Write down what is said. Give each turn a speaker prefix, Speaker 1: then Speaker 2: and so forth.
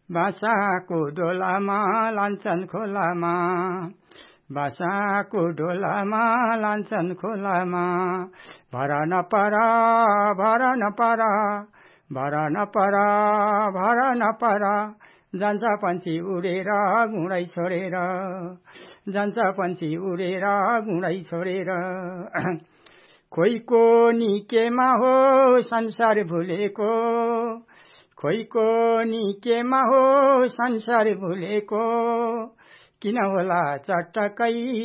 Speaker 1: बासाको डोलामा लान्छन् खोलामा, बासाको डोलामा लान्छन् खोलामा, भर नपरा भर नपरा भर नपरा भर नपरा, जान्छ पन्छी उडेर गुँडै छोडेर, जान्छ पन्छी उडेर गुँडै छोडेर। खोइको निकेमा हो संसार भुलेको, खोइको निकेमा हो संसार भुलेको, किन होला चटकै